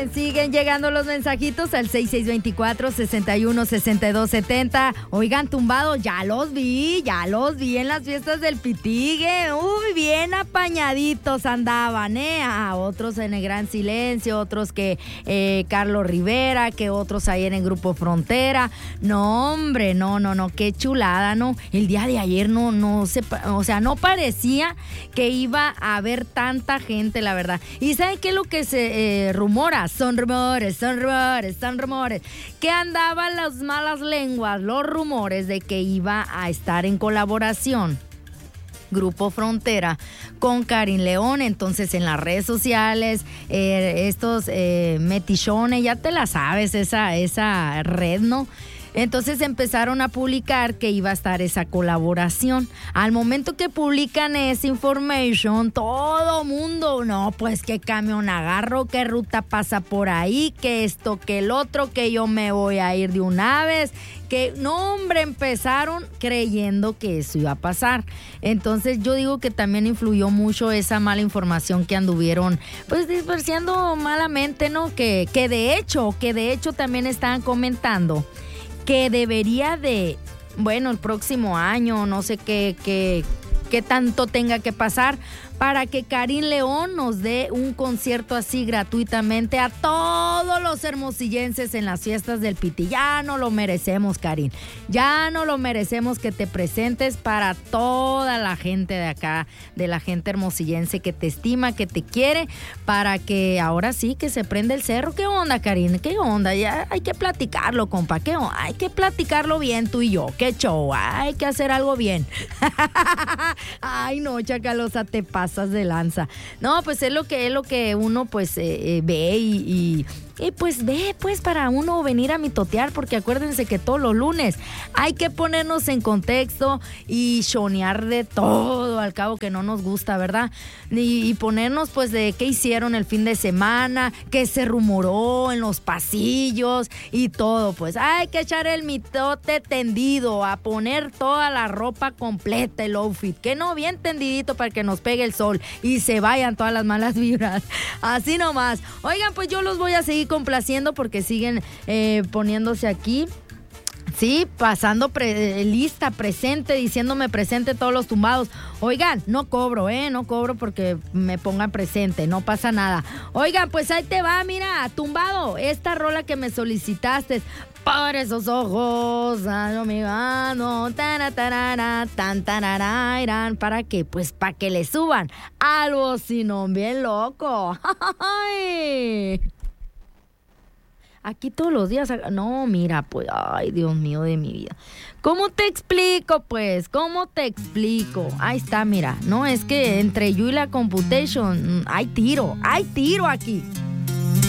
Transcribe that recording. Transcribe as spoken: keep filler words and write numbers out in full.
Siguen llegando los mensajitos al seis seis dos cuatro, seis uno, seis dos siete cero. Oigan, tumbado, ya los vi, ya los vi en las fiestas del Pitigue. Uy, bien apañaditos andaban, ¿eh? Ah, otros en el Gran Silencio, otros que eh, Carlos Rivera, que otros ahí en el Grupo Frontera. No, hombre, no, no, no, qué chulada, ¿no? El día de ayer no, no se, o sea, no parecía que iba a haber tanta gente, la verdad. ¿Y saben qué es lo que se eh, rumora? Son rumores, son rumores, son rumores. Que andaban las malas lenguas, los rumores de que iba a estar en colaboración Grupo Frontera con Karin León. Entonces en las redes sociales, eh, estos eh, metichones, ya te la sabes, esa, esa red, ¿no? Entonces empezaron a publicar que iba a estar esa colaboración. Al momento que publican esa information, todo mundo, no, pues qué camión agarro, qué ruta pasa por ahí, que esto, que el otro, que yo me voy a ir de una vez, que no, hombre, empezaron creyendo que eso iba a pasar. Entonces yo digo que también influyó mucho esa mala información que anduvieron pues dispersando malamente, ¿no? Que, que de hecho, que de hecho también estaban comentando que debería de, bueno, el próximo año, no sé qué, qué, qué tanto tenga que pasar para que Karin León nos dé un concierto así gratuitamente a todos los hermosillenses en las fiestas del Piti. Ya no lo merecemos, Karin. Ya no lo merecemos que te presentes para toda la gente de acá, de la gente hermosillense que te estima, que te quiere, para que ahora sí que se prenda el cerro. ¿Qué onda, Karin? ¿Qué onda? Ya hay que platicarlo, compa. ¿Qué onda? Hay que platicarlo bien tú y yo. ¿Qué show? Hay que hacer algo bien. Ay, no, Chacalosa, te pasa de lanza. No, pues es lo que es lo que uno pues eh, eh, ve y, y, y pues ve pues para uno venir a mitotear, porque acuérdense que todos los lunes hay que ponernos en contexto y chonear de todo, al cabo que no nos gusta, ¿verdad? Y, y ponernos pues de qué hicieron el fin de semana, qué se rumoró en los pasillos y todo. Pues hay que echar el mitote tendido, a poner toda la ropa completa, el outfit, que no, bien tendidito para que nos pegue el sol y se vayan todas las malas vibras. Así nomás. Oigan, pues yo los voy a seguir complaciendo porque siguen eh, poniéndose aquí. Sí, pasando pre- lista, presente, diciéndome presente todos los tumbados. Oigan, no cobro, ¿eh? No cobro porque me pongan presente, no pasa nada. Oigan, pues ahí te va, mira, tumbado, esta rola que me solicitaste. Por esos ojos, no me gano, tan tan tan, ¿para qué? Pues para que le suban algo, sino bien loco. ¡Ay! Aquí todos los días, no, mira, pues, ay, Dios mío de mi vida. ¿Cómo te explico, pues? ¿Cómo te explico? Ahí está, mira, no, es que entre yo y la computation hay tiro, hay tiro aquí.